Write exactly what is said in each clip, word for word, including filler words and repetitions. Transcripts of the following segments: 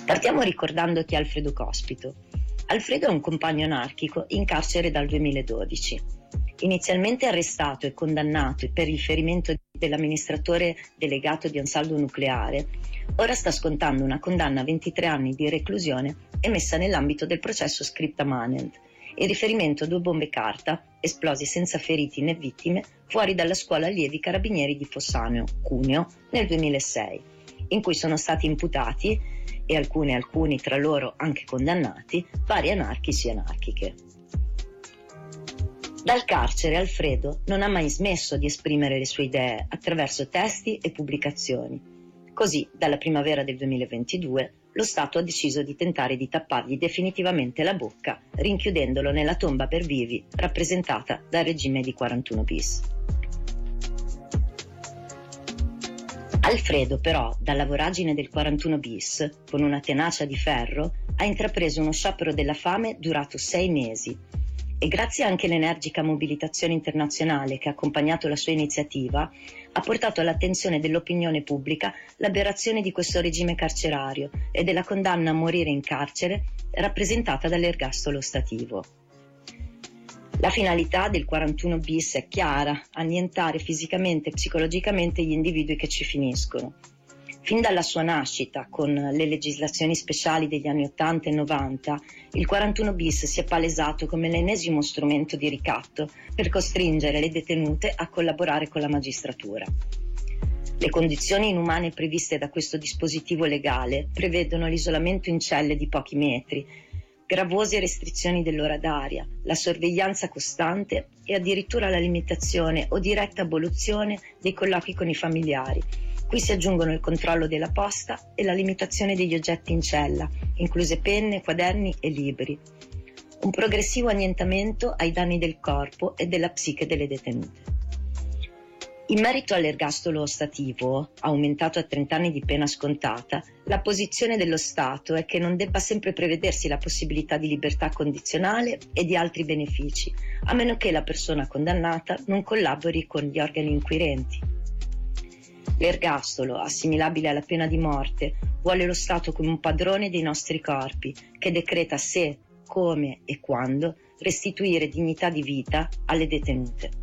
Partiamo ricordandoti Alfredo Cospito. Alfredo è un compagno anarchico in carcere dal duemiladodici. Inizialmente arrestato e condannato per il ferimento dell'amministratore delegato di Ansaldo Nucleare, ora sta scontando una condanna a ventitré anni di reclusione emessa nell'ambito del processo Scripta Manent, in riferimento a due bombe carta esplose senza feriti né vittime fuori dalla scuola allievi carabinieri di Fossaneo, Cuneo, nel duemilasei, in cui sono stati imputati, e alcuni alcuni tra loro anche condannati, vari anarchici e anarchiche. Dal carcere Alfredo non ha mai smesso di esprimere le sue idee attraverso testi e pubblicazioni. Così, dalla primavera del duemilaventidue, lo Stato ha deciso di tentare di tappargli definitivamente la bocca, rinchiudendolo nella tomba per vivi rappresentata dal regime di quarantuno bis. Alfredo però, dalla voragine del quarantuno bis, con una tenacia di ferro, ha intrapreso uno sciopero della fame durato sei mesi e grazie anche all'energica mobilitazione internazionale che ha accompagnato la sua iniziativa, ha portato all'attenzione dell'opinione pubblica l'aberrazione di questo regime carcerario e della condanna a morire in carcere rappresentata dall'ergastolo ostativo. La finalità del quarantuno bis è chiara: annientare fisicamente e psicologicamente gli individui che ci finiscono. Fin dalla sua nascita, con le legislazioni speciali degli anni ottanta e novanta, il quarantuno bis si è palesato come l'ennesimo strumento di ricatto per costringere le detenute a collaborare con la magistratura. Le condizioni inumane previste da questo dispositivo legale prevedono l'isolamento in celle di pochi metri, gravose restrizioni dell'ora d'aria, la sorveglianza costante e addirittura la limitazione o diretta abolizione dei colloqui con i familiari. Qui si aggiungono il controllo della posta e la limitazione degli oggetti in cella, incluse penne, quaderni e libri. Un progressivo annientamento ai danni del corpo e della psiche delle detenute. In merito all'ergastolo ostativo, aumentato a trenta anni di pena scontata, la posizione dello Stato è che non debba sempre prevedersi la possibilità di libertà condizionale e di altri benefici, a meno che la persona condannata non collabori con gli organi inquirenti. L'ergastolo, assimilabile alla pena di morte, vuole lo Stato come un padrone dei nostri corpi, che decreta se, come e quando restituire dignità di vita alle detenute.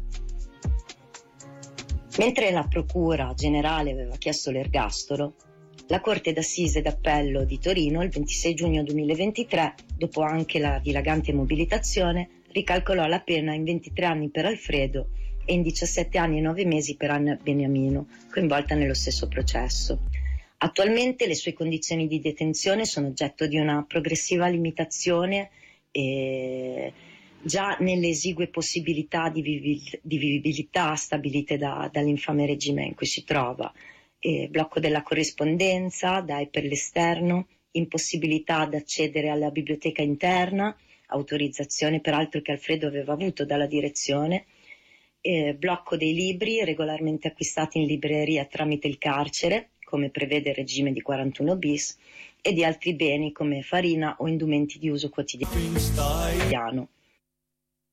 Mentre la Procura Generale aveva chiesto l'ergastolo, la Corte d'Assise d'Appello di Torino il ventisei giugno duemilaventitré, dopo anche la dilagante mobilitazione, ricalcolò la pena in ventitré anni per Alfredo e in diciassette anni e nove mesi per Anna Beniamino, coinvolta nello stesso processo. Attualmente le sue condizioni di detenzione sono oggetto di una progressiva limitazione e già nelle esigue possibilità di, vivi- di vivibilità stabilite da, dall'infame regime in cui si trova, eh, blocco della corrispondenza, D A I per l'esterno, impossibilità ad accedere alla biblioteca interna, autorizzazione peraltro che Alfredo aveva avuto dalla direzione, eh, blocco dei libri regolarmente acquistati in libreria tramite il carcere, come prevede il regime di quarantuno bis, e di altri beni come farina o indumenti di uso quotidiano.